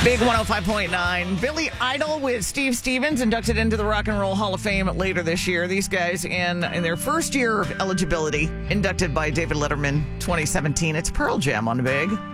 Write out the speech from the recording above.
Big 105.9. Billy Idol with Steve Stevens inducted into the Rock and Roll Hall of Fame later this year. These guys in their first year of eligibility, inducted by David Letterman 2017. It's Pearl Jam on Big.